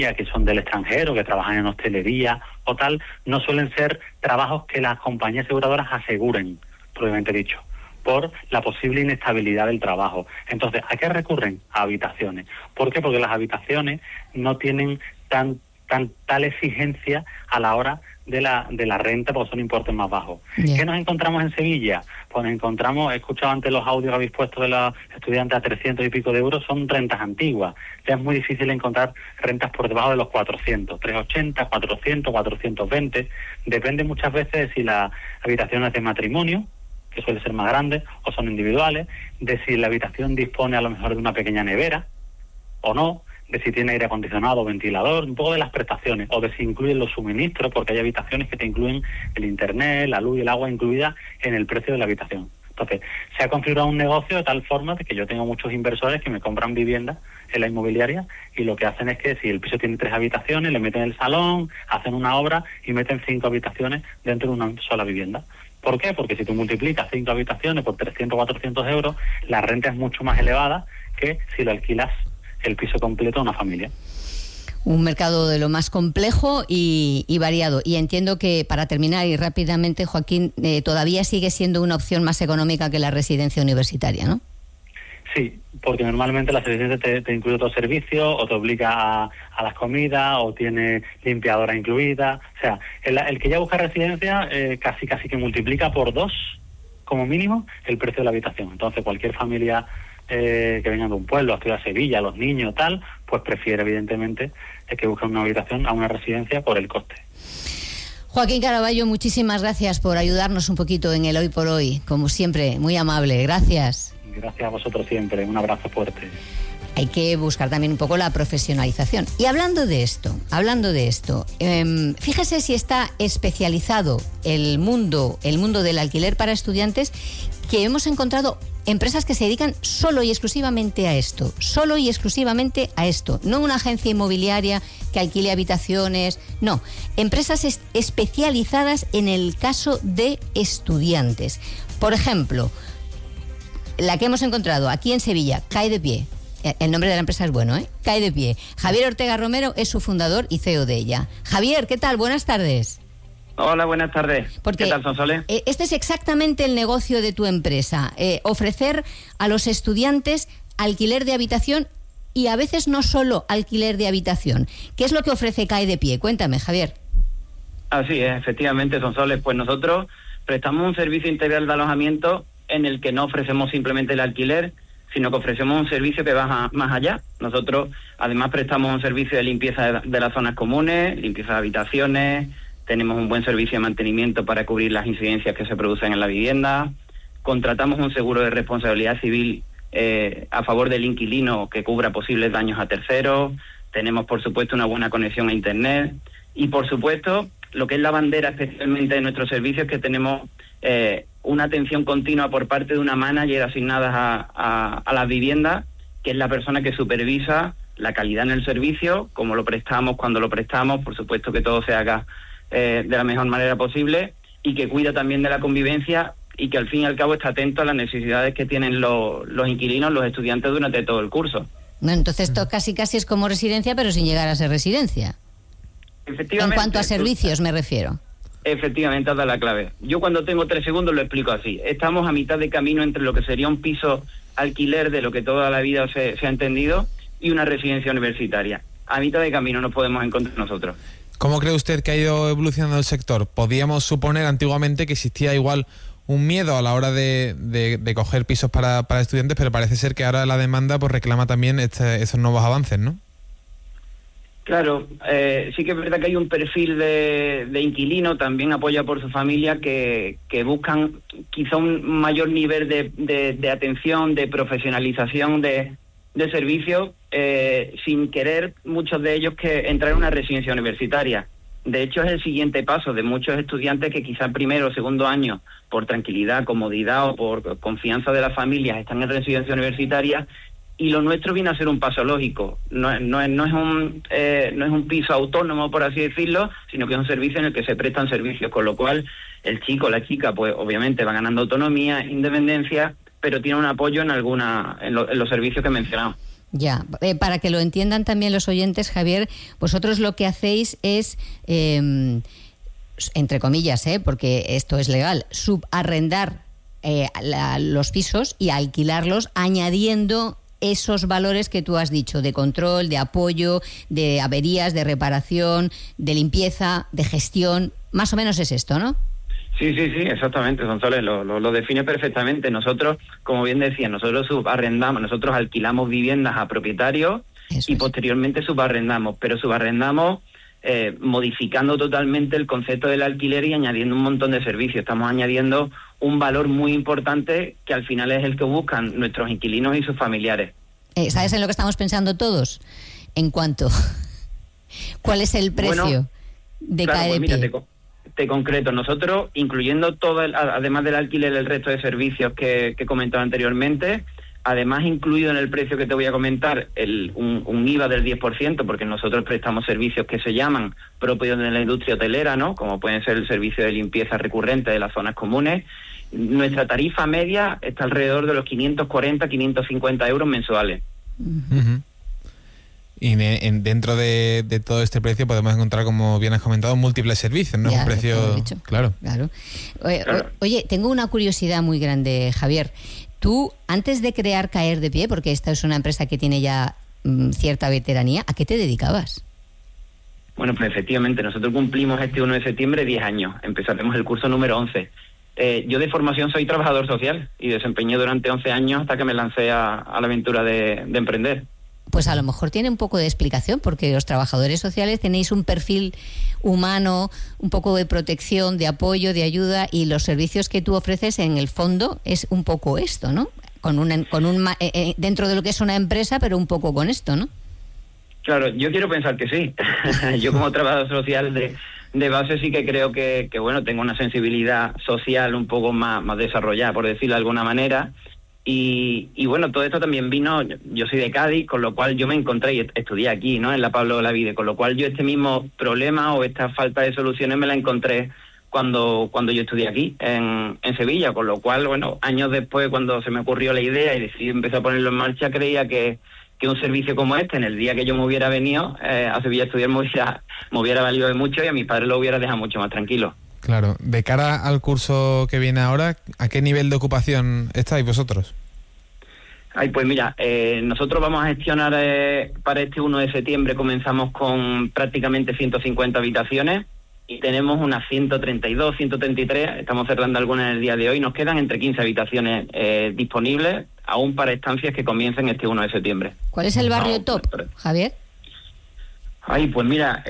que son del extranjero, que trabajan en hostelería o tal, no suelen ser trabajos que las compañías aseguradoras aseguren, propiamente dicho, por la posible inestabilidad del trabajo. Entonces, ¿a qué recurren? A habitaciones. ¿Por qué? Porque las habitaciones no tienen tal exigencia a la hora de la renta, porque son importes más bajos. Yeah. ¿Qué nos encontramos en Sevilla? Pues he escuchado antes los audios que habéis puesto de los estudiantes a 300 y pico de euros, son rentas antiguas. Ya es muy difícil encontrar rentas por debajo de los 400, 380, 400, 420. Depende muchas veces de si la habitación es de matrimonio, que suele ser más grande, o son individuales, de si la habitación dispone a lo mejor de una pequeña nevera o no, de si tiene aire acondicionado o ventilador, un poco de las prestaciones, o de si incluyen los suministros, porque hay habitaciones que te incluyen el internet, la luz y el agua incluida en el precio de la habitación. Entonces, se ha configurado un negocio de tal forma de que yo tengo muchos inversores que me compran viviendas en la inmobiliaria y lo que hacen es que si el piso tiene 3 habitaciones, le meten el salón, hacen una obra y meten 5 habitaciones dentro de una sola vivienda. ¿Por qué? Porque si tú multiplicas 5 habitaciones por 300 o 400 euros, la renta es mucho más elevada que si lo alquilas el piso completo a una familia. Un mercado de lo más complejo y variado. Y entiendo que, para terminar y rápidamente, Joaquín, todavía sigue siendo una opción más económica que la residencia universitaria, ¿no? Sí, porque normalmente la residencia te incluye otros servicios, o te obliga a las comidas, o tiene limpiadora incluida. O sea, el que ya busca residencia casi que multiplica por 2, como mínimo, el precio de la habitación. Entonces, cualquier familia que vengan de un pueblo, a estudiar a Sevilla, los niños, tal, pues prefiere, evidentemente, que busquen una habitación a una residencia por el coste. Joaquín Caraballo, muchísimas gracias por ayudarnos un poquito en el Hoy por Hoy. Como siempre, muy amable. Gracias. Gracias a vosotros siempre. Un abrazo fuerte. Hay que buscar también un poco la profesionalización. Y hablando de esto, fíjese si está especializado el mundo del alquiler para estudiantes, que hemos encontrado empresas que se dedican solo y exclusivamente a esto, no una agencia inmobiliaria que alquile habitaciones, no, empresas especializadas en el caso de estudiantes. Por ejemplo, la que hemos encontrado aquí en Sevilla, Cae de Pie. El nombre de la empresa es bueno, ¿eh? Cae de Pie. Javier Ortega Romero es su fundador y CEO de ella. Javier, ¿qué tal? Buenas tardes. Hola, buenas tardes. Porque ¿qué tal, Sonsoles? Este es exactamente el negocio de tu empresa, ofrecer a los estudiantes alquiler de habitación y a veces no solo alquiler de habitación. ¿Qué es lo que ofrece Cae de Pie? Cuéntame, Javier. Así es, efectivamente, Sonsoles. Pues nosotros prestamos un servicio integral de alojamiento en el que no ofrecemos simplemente el alquiler, sino que ofrecemos un servicio que va más allá. Nosotros, además, prestamos un servicio de limpieza de las zonas comunes, limpieza de habitaciones, tenemos un buen servicio de mantenimiento para cubrir las incidencias que se producen en la vivienda, contratamos un seguro de responsabilidad civil a favor del inquilino que cubra posibles daños a terceros, tenemos, por supuesto, una buena conexión a Internet y, por supuesto, lo que es la bandera especialmente de nuestros servicios, que tenemos una atención continua por parte de una manager asignada a las viviendas, que es la persona que supervisa la calidad en el servicio, cómo lo prestamos, cuándo lo prestamos, por supuesto que todo se haga de la mejor manera posible, y que cuida también de la convivencia y que al fin y al cabo está atento a las necesidades que tienen los inquilinos, los estudiantes durante todo el curso. Bueno, entonces esto casi es como residencia, pero sin llegar a ser residencia. Efectivamente. En cuanto a servicios me refiero. Efectivamente, has dado la clave. Yo cuando tengo 3 segundos lo explico así. Estamos a mitad de camino entre lo que sería un piso alquiler de lo que toda la vida se ha entendido y una residencia universitaria. A mitad de camino nos podemos encontrar nosotros. ¿Cómo cree usted que ha ido evolucionando el sector? Podíamos suponer antiguamente que existía igual un miedo a la hora de coger pisos para estudiantes, pero parece ser que ahora la demanda pues reclama también esos nuevos avances, ¿no? Claro, sí que es verdad que hay un perfil de inquilino, también apoya por su familia, que buscan quizá un mayor nivel de atención, de profesionalización de servicios, sin querer muchos de ellos que entrar en una residencia universitaria. De hecho, es el siguiente paso de muchos estudiantes que quizá primero o segundo año, por tranquilidad, comodidad o por confianza de las familias, están en residencia universitaria. Y lo nuestro viene a ser un paso lógico. No es un piso autónomo, por así decirlo, sino que es un servicio en el que se prestan servicios, con lo cual el chico o la chica, pues obviamente va ganando autonomía, independencia, pero tiene un apoyo en los servicios que he mencionado. Ya, para que lo entiendan también los oyentes, Javier, vosotros lo que hacéis es, entre comillas, porque esto es legal, subarrendar los pisos y alquilarlos añadiendo esos valores que tú has dicho, de control, de apoyo, de averías, de reparación, de limpieza, de gestión. Más o menos es esto, ¿no? Sí, exactamente, Sonsoles, lo define perfectamente. Nosotros, como bien decía, nosotros subarrendamos, nosotros alquilamos viviendas a propietarios y posteriormente subarrendamos, pero subarrendamos modificando totalmente el concepto del alquiler y añadiendo un montón de servicios. Estamos añadiendo un valor muy importante que al final es el que buscan nuestros inquilinos y sus familiares. ¿Sabes en lo que estamos pensando todos? En cuanto, ¿cuál es el precio de claro, KDP? Pues mira, te concreto, nosotros, incluyendo además del alquiler, el resto de servicios que he comentado anteriormente, además incluido en el precio que te voy a comentar un IVA del 10%, porque nosotros prestamos servicios que se llaman propios de la industria hotelera, ¿no? Como pueden ser el servicio de limpieza recurrente de las zonas comunes. Nuestra tarifa media está alrededor de los 540, 550 euros mensuales. Uh-huh. Y dentro de todo este precio podemos encontrar, como bien has comentado, múltiples servicios, ¿no? Es un precio... Claro. Oye, tengo una curiosidad muy grande, Javier. Tú, antes de crear Caer de Pie, porque esta es una empresa que tiene ya cierta veteranía, ¿a qué te dedicabas? Bueno, pues efectivamente, nosotros cumplimos este 1 de septiembre 10 años. Empezaremos el curso número 11. Yo de formación soy trabajador social y desempeñé durante 11 años hasta que me lancé a la aventura de emprender. Pues a lo mejor tiene un poco de explicación, porque los trabajadores sociales tenéis un perfil humano, un poco de protección, de apoyo, de ayuda, y los servicios que tú ofreces en el fondo es un poco esto, ¿no? Dentro de lo que es una empresa, pero un poco con esto, ¿no? Claro, yo quiero pensar que sí. Yo como trabajador social de base sí que creo que bueno, tengo una sensibilidad social un poco más desarrollada, por decirlo de alguna manera. Y bueno, todo esto también vino, yo soy de Cádiz, con lo cual yo me encontré y estudié aquí, ¿no? En la Pablo Olavide, con lo cual yo este mismo problema o esta falta de soluciones me la encontré cuando yo estudié aquí, en Sevilla, con lo cual, bueno, años después, cuando se me ocurrió la idea y decidí empezar a ponerlo en marcha, creía que un servicio como este, en el día que yo me hubiera venido a Sevilla a estudiar, me hubiera valido de mucho y a mis padres lo hubiera dejado mucho más tranquilo. Claro. De cara al curso que viene ahora, ¿a qué nivel de ocupación estáis vosotros? Pues mira, nosotros vamos a gestionar para este 1 de septiembre, comenzamos con prácticamente 150 habitaciones y tenemos unas 132, 133, estamos cerrando algunas en el día de hoy, nos quedan entre 15 habitaciones disponibles, aún para estancias que comiencen este 1 de septiembre. ¿Cuál es el barrio top, Javier? Pues mira,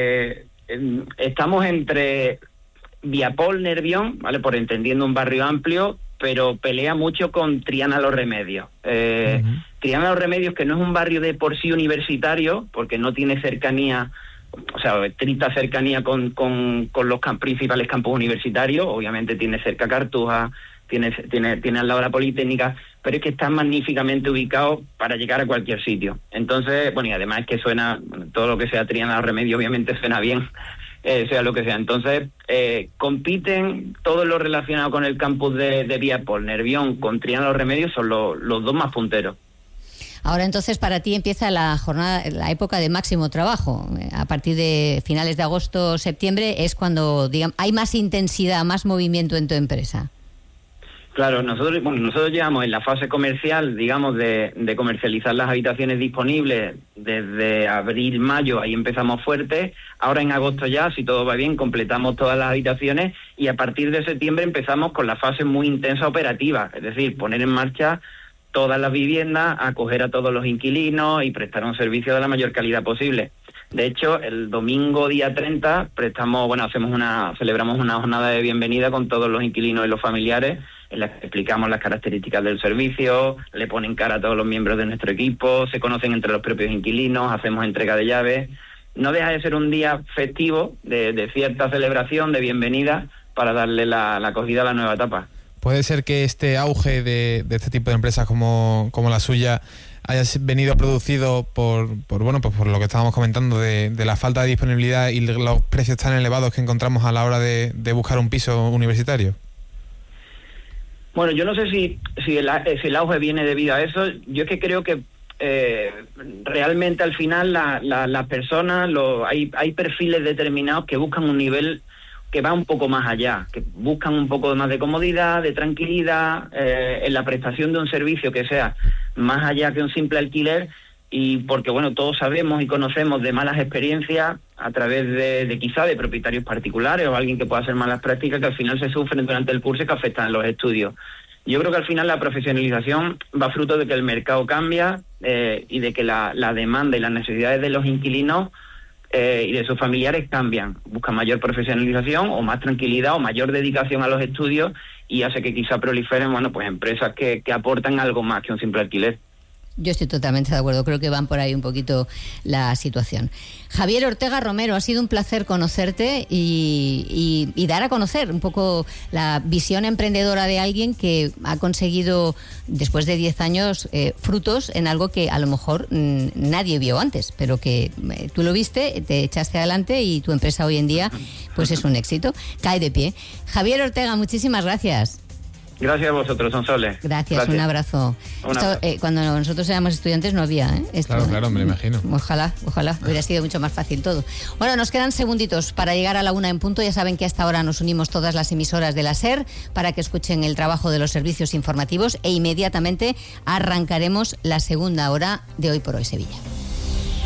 estamos entre Viapol, Nervión, ¿vale? Por entendiendo un barrio amplio, pero pelea mucho con Triana Los Remedios. Triana Los Remedios, que no es un barrio de por sí universitario, porque no tiene cercanía, o sea, estricta cercanía con los principales campus universitarios. Obviamente tiene cerca Cartuja, tiene al lado la Politécnica, pero es que está magníficamente ubicado para llegar a cualquier sitio. Entonces, bueno, y además es que suena, todo lo que sea Triana Los Remedios obviamente suena bien, sea lo que sea. Entonces, compiten todo lo relacionado con el campus de Viapol, Nervión, con Triana Los Remedios, son los dos más punteros. Ahora entonces para ti empieza la época de máximo trabajo. A partir de finales de agosto, septiembre es cuando, digamos, hay más intensidad, más movimiento en tu empresa. Claro, nosotros llegamos en la fase comercial, digamos, de comercializar las habitaciones disponibles desde abril, mayo, ahí empezamos fuerte. Ahora en agosto ya, si todo va bien, completamos todas las habitaciones y a partir de septiembre empezamos con la fase muy intensa operativa, es decir, poner en marcha todas las viviendas, acoger a todos los inquilinos y prestar un servicio de la mayor calidad posible. De hecho, el domingo día 30 celebramos una jornada de bienvenida con todos los inquilinos y los familiares, en la que explicamos las características del servicio, le ponen cara a todos los miembros de nuestro equipo, se conocen entre los propios inquilinos, hacemos entrega de llaves. No deja de ser un día festivo, de cierta celebración, de bienvenida, para darle la acogida a la nueva etapa. ¿Puede ser que este auge de este tipo de empresas como la suya haya venido producido por lo que estábamos comentando de la falta de disponibilidad y los precios tan elevados que encontramos a la hora de buscar un piso universitario? Bueno, yo no sé si el auge viene debido a eso. Yo es que creo que realmente al final las personas, hay perfiles determinados que buscan un nivel que va un poco más allá, que buscan un poco más de comodidad, de tranquilidad, en la prestación de un servicio que sea más allá que un simple alquiler. Y porque, bueno, todos sabemos y conocemos de malas experiencias a través de quizá de propietarios particulares o alguien que pueda hacer malas prácticas que al final se sufren durante el curso y que afectan a los estudios. Yo creo que al final la profesionalización va fruto de que el mercado cambia y de que la demanda y las necesidades de los inquilinos y de sus familiares cambian. Buscan mayor profesionalización o más tranquilidad o mayor dedicación a los estudios y hace que quizá proliferen, bueno, pues empresas que aportan algo más que un simple alquiler. Yo estoy totalmente de acuerdo, creo que van por ahí un poquito la situación. Javier Ortega Romero, ha sido un placer conocerte y dar a conocer un poco la visión emprendedora de alguien que ha conseguido, después de 10 años, frutos en algo que a lo mejor nadie vio antes, pero que tú lo viste, te echaste adelante y tu empresa hoy en día pues es un éxito. Cae de pie. Javier Ortega, muchísimas gracias. Gracias a vosotros, Sonsoles. Gracias, un abrazo. Cuando nosotros éramos estudiantes no había esto. Claro, me lo imagino. Ojalá, hubiera sido mucho más fácil todo. Bueno, nos quedan segunditos para llegar a la 1 en punto. Ya saben que hasta ahora nos unimos todas las emisoras de la SER para que escuchen el trabajo de los servicios informativos e inmediatamente arrancaremos la segunda hora de Hoy por Hoy Sevilla.